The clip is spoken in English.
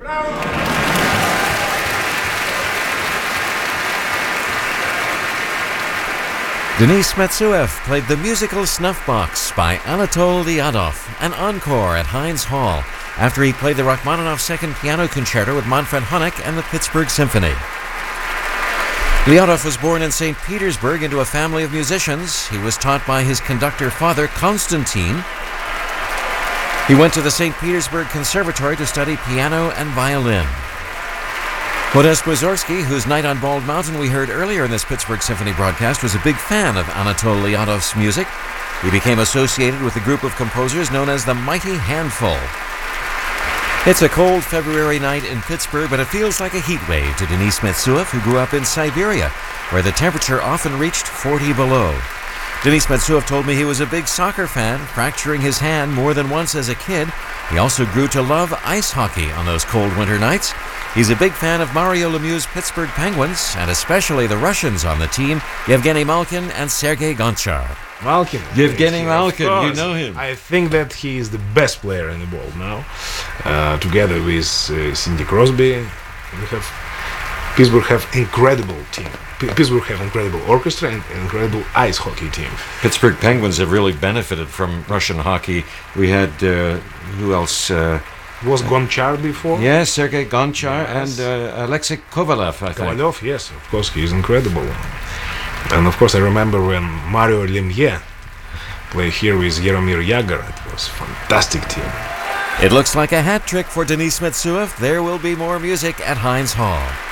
Denis Metsuev played the musical Snuff Box by Anatol Lyadov, an encore at Heinz Hall, after he played the Rachmaninoff Second Piano Concerto with Manfred Honeck and the Pittsburgh Symphony. Lyadov was born in St. Petersburg into a family of musicians. He was taught by his conductor father, Konstantin. He went to the St. Petersburg Conservatory to study piano and violin. Modest Mussorgsky, whose Night on Bald Mountain we heard earlier in this Pittsburgh Symphony broadcast, was a big fan of Anatol Lyadov's music. He became associated with a group of composers known as the Mighty Handful. It's a cold February night in Pittsburgh, but it feels like a heat wave to Denis Metsuev, who grew up in Siberia, where the temperature often reached 40 below. Denis Metsuev told me he was a big soccer fan, fracturing his hand more than once as a kid. He also grew to love ice hockey on those cold winter nights. He's a big fan of Mario Lemieux's Pittsburgh Penguins, and especially the Russians on the team, Yevgeny Malkin and Sergei Gonchar. Malkin. Yevgeny Malkin, you know him. I think that he is the best player in the world now. Together with Cindy Crosby, Pittsburgh have incredible team. Pittsburgh have incredible orchestra and incredible ice hockey team. Pittsburgh Penguins have really benefited from Russian hockey. We had, who else? Was Gonchar before? Yes, Sergei Gonchar, yes. And Alexei Kovalev, I think. Kovalev, yes, of course, he is incredible. And of course, I remember when Mario Lemieux played here with Jaromir Jagr. It was a fantastic team. It looks like a hat trick for Denis Metsuev. There will be more music at Heinz Hall.